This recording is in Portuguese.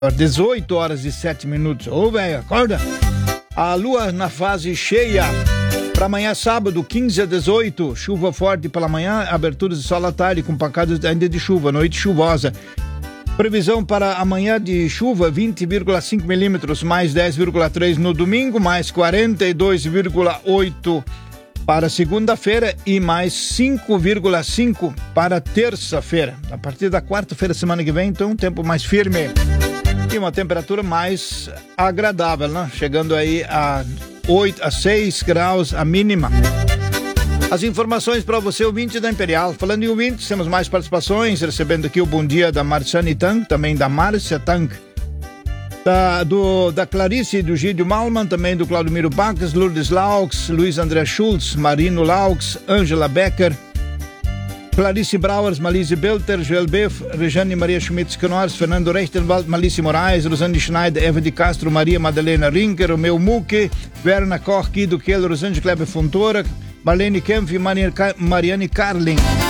18 horas e 7 minutos. Ô, velho, acorda. A lua na fase cheia. Para amanhã, sábado, 15 a 18. Chuva forte pela manhã, aberturas de sol à tarde, com pancadas ainda de chuva, noite chuvosa. Previsão para amanhã de chuva, 20,5 milímetros, mais 10,3 no domingo, mais 42,8 para segunda-feira e mais 5,5 para terça-feira. A partir da quarta-feira, semana que vem, então, um tempo mais firme. E uma temperatura mais agradável, né? Chegando aí a 6 graus a mínima. As informações para você, ouvinte da Imperial. Falando em ouvintes, temos mais participações, recebendo aqui o bom dia da Marciane Tank, também da Márcia Tank, da Clarice e do Gídio Malman, também do Claudomiro Bacas, Lourdes Laux, Luiz André Schultz, Marino Laux, Ângela Becker, Clarice Brauers, Malise Belter, Joel Beff, Rejane Maria Schmitz-Knors, Fernando Rechtenwald, Malice Moraes, Rosane Schneider, Eva de Castro, Maria Madalena Rinker, Romeu Muque, Werner Koch, Guido Kehl, Rosane Kleber Fontoura, Marlene Kempf e Mariane Carling.